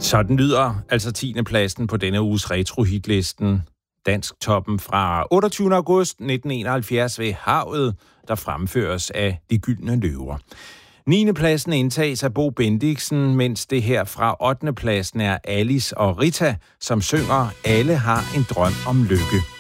Sådan lyder altså 10. pladsen på denne uges retro-hitlisten. Dansk toppen fra 28. august 1971 ved Havet, der fremføres af De Gyldne Løver. 9. pladsen indtages af Bo Bendiksen, mens det her fra 8. pladsen er Alice og Rita, som synger Alle har en drøm om lykke.